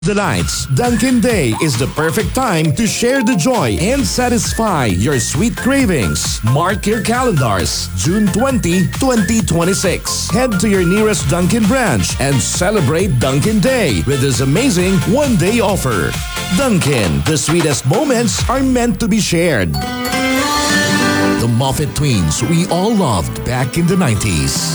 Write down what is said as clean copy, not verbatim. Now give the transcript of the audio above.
Delights, Dunkin' Day is the perfect time to share the joy and satisfy your sweet cravings. Mark your calendars, June 20, 2026. Head to your nearest Dunkin' branch and celebrate Dunkin' Day with this amazing one-day offer. Dunkin', the sweetest moments are meant to be shared. The Moffat Twins we all loved back in the 90s.